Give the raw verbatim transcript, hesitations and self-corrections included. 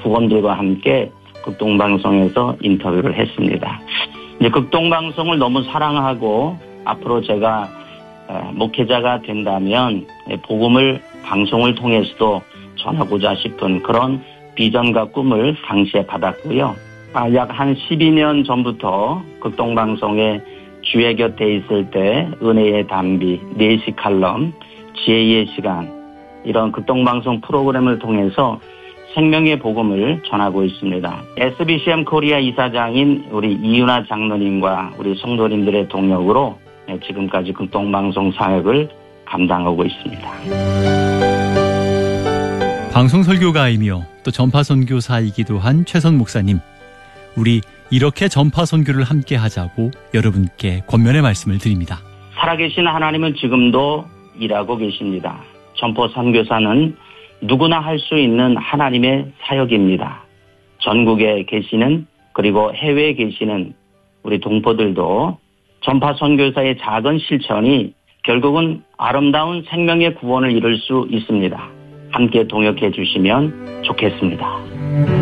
직원들과 함께 극동방송에서 인터뷰를 했습니다. 이제 극동방송을 너무 사랑하고 앞으로 제가 목회자가 된다면 복음을 방송을 통해서도 전하고자 싶은 그런 비전과 꿈을 당시에 받았고요. 약 한 십이 년 전부터 극동방송에 주의 곁에 있을 때 은혜의 담비, 네 시 칼럼, 지혜의 시간 이런 극동방송 프로그램을 통해서 생명의 복음을 전하고 있습니다. 에스비씨엠 코리아 이사장인 우리 이윤아 장로님과 우리 성도님들의 동력으로 지금까지 극동방송 사역을 감당하고 있습니다. 방송 설교가이며 또 전파 선교사이기도 한 최선 목사님, 우리 이렇게 전파 선교를 함께 하자고 여러분께 권면의 말씀을 드립니다. 살아계신 하나님은 지금도 일하고 계십니다. 전파 선교사는 누구나 할 수 있는 하나님의 사역입니다. 전국에 계시는 그리고 해외에 계시는 우리 동포들도 전파 선교사의 작은 실천이 결국은 아름다운 생명의 구원을 이룰 수 있습니다. 함께 동역해 주시면 좋겠습니다.